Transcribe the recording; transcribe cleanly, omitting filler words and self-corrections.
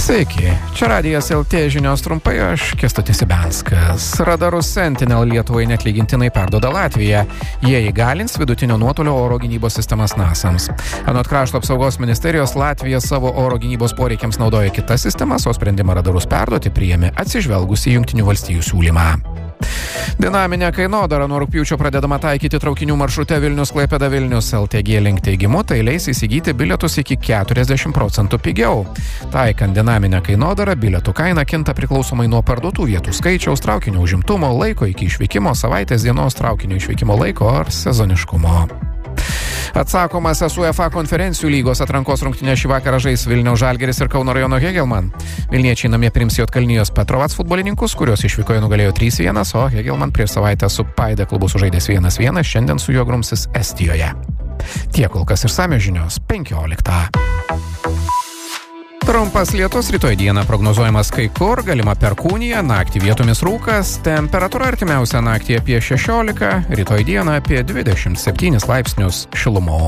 Sveiki, čia Radijas LT žinios trumpai, aš Kęstutis Ibenskas. Radarus Sentinel Lietuvai neatlygintinai perduoda Latvija. Jie įgalins vidutinio nuotolio oro gynybos sistemas NASAMS. Anot krašto apsaugos ministerijos, Latvija savo oro gynybos poreikiams naudoja kitas sistemas, o sprendimą radarus perduoti priėmė atsižvelgus į Jungtinių valstijų siūlymą. Dinaminė kainodara nuo rugpjūčio pradedama taikyti traukinių maršrute Vilnius-Klaipėda Vilnius. LTG Link teigimu, tai leis įsigyti bilietus iki 40% pigiau. Taikant dinaminę kainodarą, bilietų kaina kinta priklausomai nuo parduotų vietų skaičiaus, traukinio užimtumo, laiko iki išvykimo, savaitės dienos traukinio išvykimo laiko ar sezoniškumo. Atsakomasis UEFA konferencijų lygos atrankos rungtynės šį vakarą žais Vilniaus Žalgiris ir Kauno rajono Hegelman. Vilniečiai namie priims Juodkalnijos Petrovats futbolininkus, kurios išvykoje nugalėjo 3-1, o Hegelman prieš savaitę su Paide klubu sužaidęs 1-1, šiandien su juo grumsis Estijoje. Tiek kol kas išsamios žinios 15. Trumpas lietus, rytoj dieną prognozuojamas kai kur, galima perkūnija, naktį vietomis rūkas, temperatūra artimiausią naktį apie 16, rytoj dieną apie 27 laipsnius šilumos.